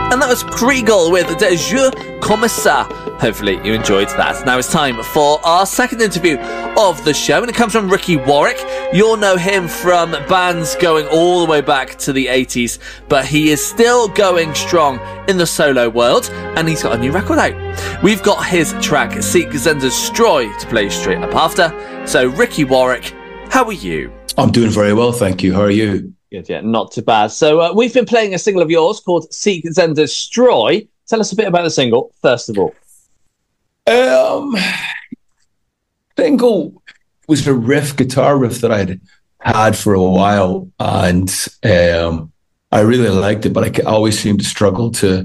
And that was Kriegel with De Jeu Comme Ça. Hopefully you enjoyed that. Now it's time for our second interview of the show, and it comes from Ricky Warwick. You'll know him from bands going all the way back to the 80s, but he is still going strong in the solo world, and he's got a new record out. We've got his track Seek Zender's Stroy to play straight up after. So Ricky Warwick, how are you? I'm doing very well, thank you. How are you? Good, yeah, not too bad. So we've been playing a single of yours called Seek Zender's Stroy. Tell us a bit about the single, first of all. Single was a guitar riff that I'd had for a while, and I really liked it, but I always seemed to struggle to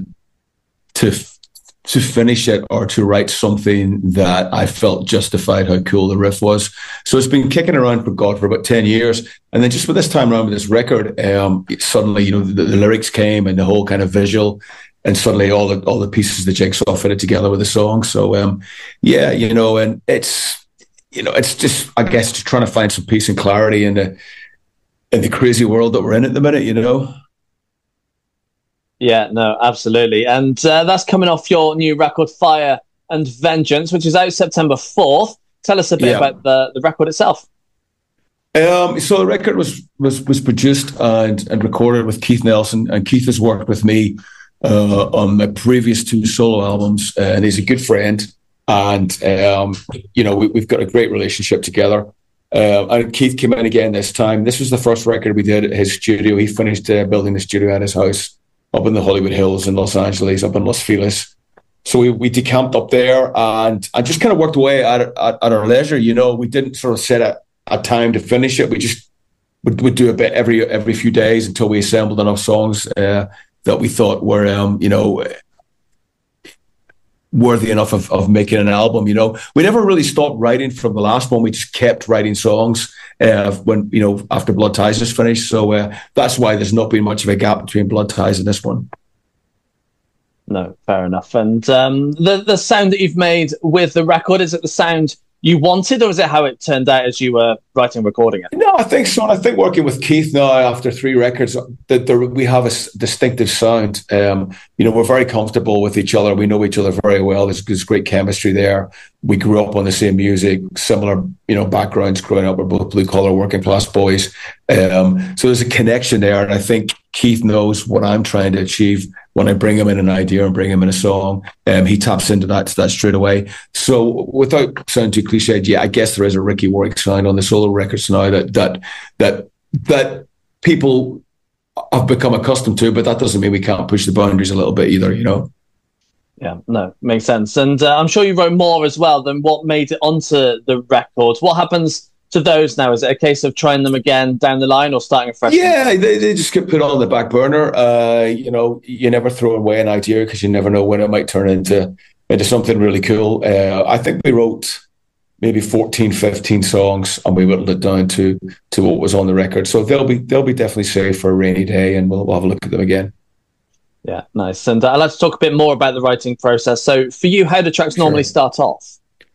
finish it or to write something that I felt justified how cool the riff was. So it's been kicking around for about 10 years. And then just with this time around with this record, suddenly, the lyrics came and the whole kind of visual, and suddenly all the pieces of the jigsaw fitted together with the song. So, and it's just, I guess, just trying to find some peace and clarity in the crazy world that we're in at the minute, Yeah, no, absolutely. And that's coming off your new record, Fire and Vengeance, which is out September 4th. Tell us a bit about the record itself. So the record was produced and recorded with Keith Nelson, and Keith has worked with me on my previous 2 solo albums, and he's a good friend. And, we've got a great relationship together. And Keith came in again this time. This was the first record we did at his studio. He finished building the studio at his house up in the Hollywood Hills in Los Angeles, up in Los Feliz. So we decamped up there, and I just kind of worked away at our leisure. We didn't sort of set a time to finish it. We just would do a bit every few days until we assembled enough songs that we thought were, worthy enough of making an album. We never really stopped writing from the last one. We just kept writing songs when after Blood Ties is finished. So that's why there's not been much of a gap between Blood Ties and this one. No, fair enough. And the sound that you've made with the record, is it the sound you wanted, or is it how it turned out as you were writing and recording it? No, I think so. And I think working with Keith now after 3 records, that we have a distinctive sound. We're very comfortable with each other. We know each other very well. There's great chemistry there. We grew up on the same music, similar, backgrounds growing up. We're both blue-collar working class boys. So there's a connection there. And I think Keith knows what I'm trying to achieve when I bring him in an idea and bring him in a song. He taps into that straight away. So without sounding too cliched, I guess there is a Ricky Warwick sound on the solo records now that people have become accustomed to, but that doesn't mean we can't push the boundaries a little bit either, Yeah, no, makes sense. And I'm sure you wrote more as well than what made it onto the record. What happens to those now? Is it a case of trying them again down the line or starting afresh? Yeah, they just get put on the back burner. You never throw away an idea because you never know when it might turn into something really cool. I think we wrote maybe 14, 15 songs, and we whittled it down to what was on the record. So they'll be definitely saved for a rainy day, and we'll have a look at them again. Yeah, nice. And I'd like to talk a bit more about the writing process. So for you, how do tracks normally start off?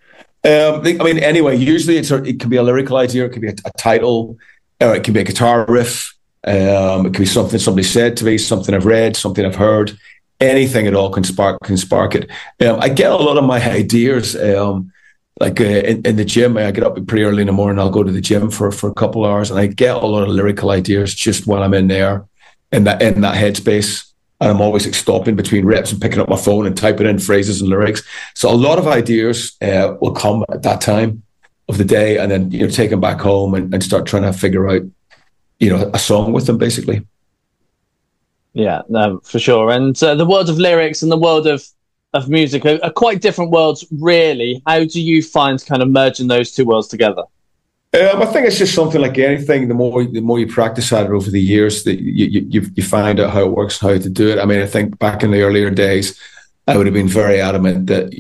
Anyway, usually it can be a lyrical idea, it can be a title, or it can be a guitar riff. It can be something somebody said to me, something I've read, something I've heard. Anything at all can spark it. I get a lot of my ideas in the gym. I get up pretty early in the morning. I'll go to the gym for a couple of hours, and I get a lot of lyrical ideas just while I'm in there, in that headspace. And I'm always stopping between reps and picking up my phone and typing in phrases and lyrics. So a lot of ideas will come at that time of the day, and then take them back home and start trying to figure out a song with them, basically. Yeah, no, for sure. And the world of lyrics and the world of music are quite different worlds, really. How do you find kind of merging those 2 worlds together? I think it's just something like anything. The more you practice at it over the years, that you find out how it works, how to do it. I mean, I think back in the earlier days, I would have been very adamant that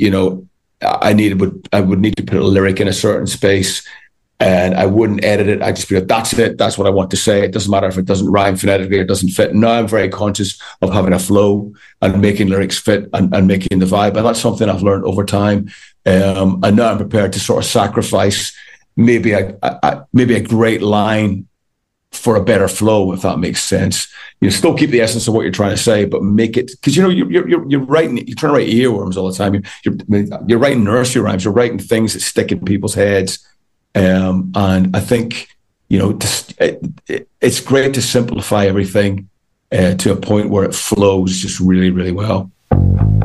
I would need to put a lyric in a certain space, and I wouldn't edit it. I'd just be like, that's it. That's what I want to say. It doesn't matter if it doesn't rhyme phonetically or it doesn't fit. Now I'm very conscious of having a flow and making lyrics fit and making the vibe, and that's something I've learned over time. And now I'm prepared to sort of sacrifice maybe a great line for a better flow, if that makes sense. You still keep the essence of what you're trying to say, but make it, because you're writing, you're trying to write earworms all the time. You're writing nursery rhymes. You're writing things that stick in people's heads, and I think it's great to simplify everything to a point where it flows just really, really well.